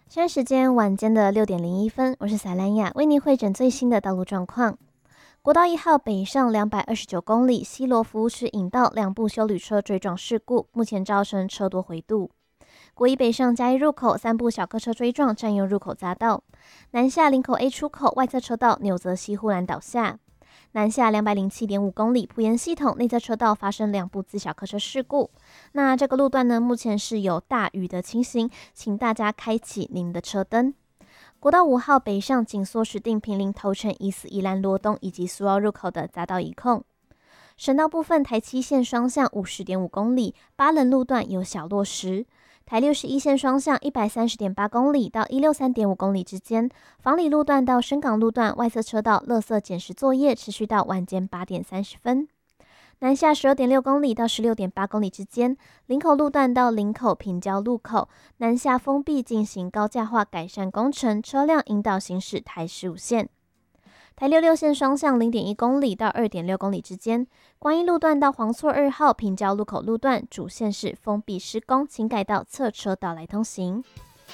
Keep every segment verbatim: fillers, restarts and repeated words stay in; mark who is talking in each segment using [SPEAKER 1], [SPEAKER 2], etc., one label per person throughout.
[SPEAKER 1] 现在时间晚间的六点零一分，我是撒兰雅，为您汇整最新的道路状况。国道一号北上两百二十九公里，西罗服务区引道两部休旅车追撞事故，目前造成车多回渡。国一北上嘉义入口，三部小客车追撞，占用入口匝道。南下林口 A 出口外侧车道纽泽西护栏倒下。南下两百零七点五公里，埔盐系统内侧车道发生两部自小客车事故。那这个路段呢，目前是有大雨的情形，请大家开启您的车灯。国道五号北上紧缩石碇坪林头城宜斯宜兰罗东以及苏澳入口的匝道一控。省道部分，台七线双向五十点五公里，巴仑路段有小落石。台六十一线双向一百三十点八公里到一六三点五公里之间，房里路段到深港路段外侧车道垃圾捡拾作业持续到晚间八点三十分。南下十二点六公里到十六点八公里之间，林口路段到林口平交路口南下封闭进行高架化改善工程，车辆引导行驶台十五线。台六六线双向零点一公里到二点六公里之间，观音路段到黄厝二号平交路口路段主线是封闭施工，请改道侧车道来通行。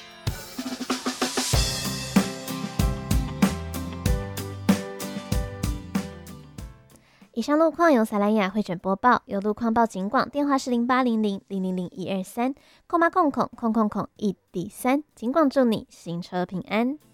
[SPEAKER 1] 以上路况由撒兰雅汇整播报，有路况报警广，电话是零八零零零零零一二三，空八空空空空空一底三，警广祝你行车平安。